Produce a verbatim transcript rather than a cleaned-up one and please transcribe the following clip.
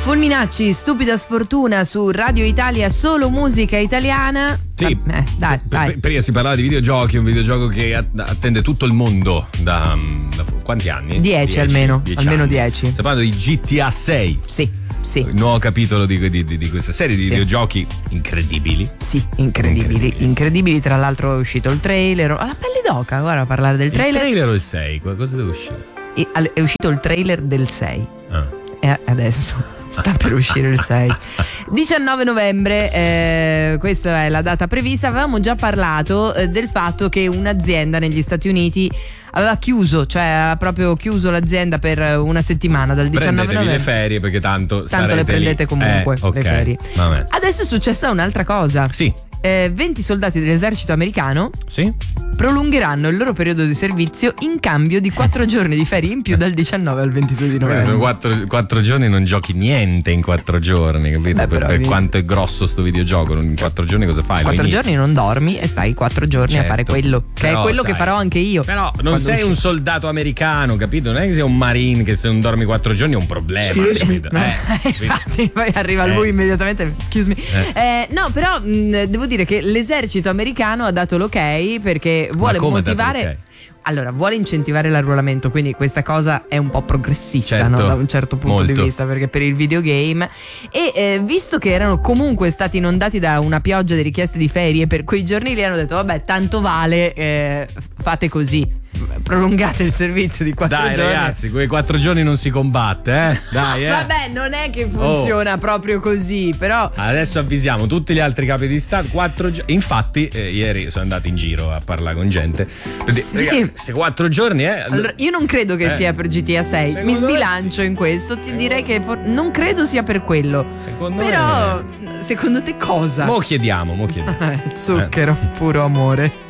Fulminacci, Stupida sfortuna su Radio Italia, solo musica italiana. Sì, eh, dai, dai. Prima si parlava di videogiochi, un videogioco che attende tutto il mondo da, da quanti anni? Dieci, almeno, dieci almeno anni. dieci. Stiamo parlando di G T A sei. Sì, sì. Il nuovo capitolo di, di, di questa serie di sì. videogiochi incredibili. Sì, incredibili, incredibili. Incredibili, tra l'altro è uscito il trailer. Alla pelle d'oca, guarda, a parlare del trailer. Il trailer o il sei? Cosa deve uscire? È uscito il trailer del sei. Ah. E adesso sta per uscire il sei. diciannove novembre, eh, questa è la data prevista. Avevamo già parlato eh, del fatto che un'azienda negli Stati Uniti aveva chiuso, cioè ha proprio chiuso l'azienda per una settimana dal diciannove Prendetevi novembre. le ferie perché tanto tanto le prendete lì. comunque eh, okay. le ferie. Vabbè. Adesso è successa un'altra cosa. Sì. Eh, venti soldati dell'esercito americano sì. prolungheranno il loro periodo di servizio in cambio di quattro giorni di ferie in più dal diciannove al ventidue di novembre. Sono quattro, quattro giorni, non giochi niente in quattro giorni, capito? Beh, per, per quanto è grosso sto videogioco, in quattro giorni cosa fai? Quattro giorni non dormi e stai quattro giorni certo, a fare quello, che però, è quello sai, che farò anche io. Però non sei uscì. un soldato americano, capito? Non è che sei un marine che se non dormi quattro giorni è un problema. Sì, no, eh, infatti poi arriva eh. lui immediatamente. Excuse me. Eh. Eh, no, però mh, devo dire che l'esercito americano ha dato l'ok perché vuole motivare. Okay? Allora, vuole incentivare l'arruolamento, quindi questa cosa è un po' progressista, certo, no? Da un certo punto molto. di vista, perché per il videogame e eh, visto che erano comunque stati inondati da una pioggia di richieste di ferie per quei giorni lì, hanno detto vabbè, tanto vale, eh, fate così, prolungate il servizio di quattro dai, giorni. Dai ragazzi, quei quattro giorni non si combatte, eh? Dai, eh. Vabbè, non è che funziona oh. proprio così, però adesso avvisiamo tutti gli altri capi di Stato. Quattro giorni. Infatti, eh, ieri sono andato in giro a parlare con gente. Sì. Ragazzi, se quattro giorni, eh. Allora, io non credo che eh. sia per G T A sei. Secondo Mi sbilancio sì. in questo. Ti secondo direi che for- non credo sia per quello. Secondo Però, me... secondo te cosa? Mo chiediamo, mo chiediamo. Zucchero, eh. puro amore.